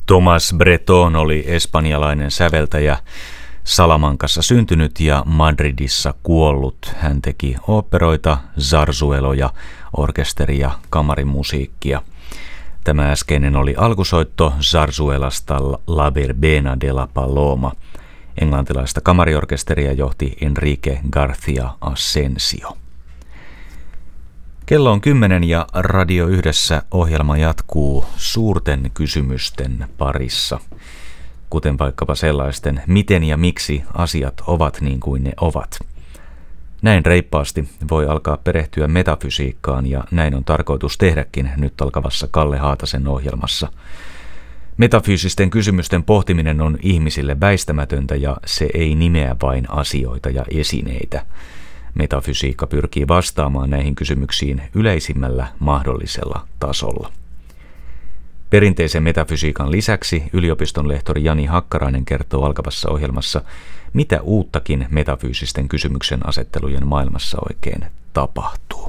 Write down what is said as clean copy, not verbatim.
Tomás Bretón oli espanjalainen säveltäjä, Salamancassa syntynyt ja Madridissa kuollut. Hän teki oopperoita, zarzueloja, orkesteria, kamarimusiikkia. Tämä äskeinen oli alkusoitto zarzuelasta La Verbena de la Paloma. Englantilaista kamariorkesteria johti Enrique García Asensio. Kello on 10 ja Radio Yhdessä ohjelma jatkuu suurten kysymysten parissa, kuten vaikkapa sellaisten, miten ja miksi asiat ovat niin kuin ne ovat. Näin reippaasti voi alkaa perehtyä metafysiikkaan ja näin on tarkoitus tehdäkin nyt alkavassa Kalle Haatasen ohjelmassa. Metafyysisten kysymysten pohtiminen on ihmisille väistämätöntä ja se ei nimeä vain asioita ja esineitä. Metafysiikka pyrkii vastaamaan näihin kysymyksiin yleisimmällä mahdollisella tasolla. Perinteisen metafysiikan lisäksi yliopiston lehtori Jani Hakkarainen kertoo alkavassa ohjelmassa, mitä uuttakin metafyysisten kysymyksen asettelujen maailmassa oikein tapahtuu.